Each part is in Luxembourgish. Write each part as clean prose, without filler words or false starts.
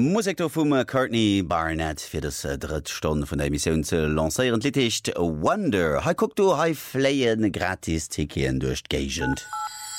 Musik vum Courtney Barnett fir das dritte Stunde von der Emission ze lancieren Licht Wonder. Hei guck du hei fleien gratis Tickien durch Gegend.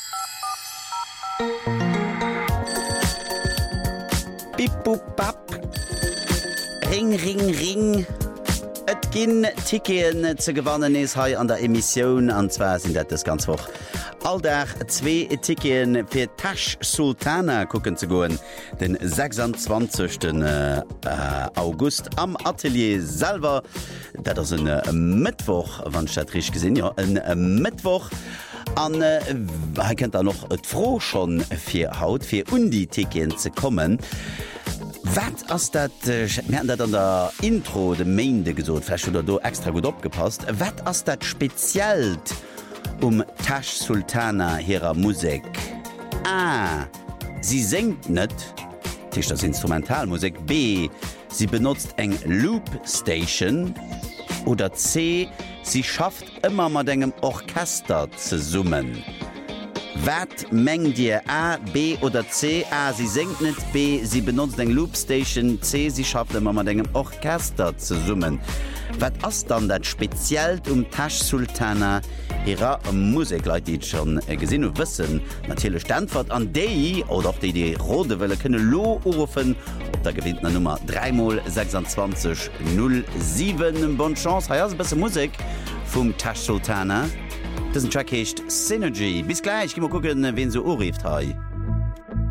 Bip bup bap. Ring ring ring. Et ginn Tickien ze gewannen is hei an der Emission, anzwer sind das ganz woch. Alldach 2 Tickien fir Tash Sultana gucken ze goen den 26. August am Atelier selber. Dat ass een Mittwoch, wann Stadtrich gesinn ja een Mittwoch. An kennt da noch et Froh schon fir Haut fir die Tickien ze kommen. Wat ass dat dat an der Intro de Mainde gesot fäch oder do extra gut opgepasst. Wat ass dat speziell Tash Sultana herer Musik? A. Sie singt net, Tisch das Instrumentalmusik. B. Sie benutzt eng Loop Station. Oder C. Sie schafft immer mat engem Orchester ze summen. Wat mengt dir A, B oder C? A. Sie singt net. B. Sie benutzt eng Loop Station. C. Sie schafft immer mat engem Orchester ze summen. Wat ass dann dat speziell Tash Sultana ihrer Musik, Leute, die schon gesehen und wissen, natürlich Standort an die oder auch die rote Welle können lo rufen. Ob da gewinnt eine Nummer 3x26 07. Bonne Chance. Hey, also ein bisschen Musik vom Tash Sultana. Das ist ein Track heißt Synergy. Bis gleich. Gehen wir gucken, wen so anruft.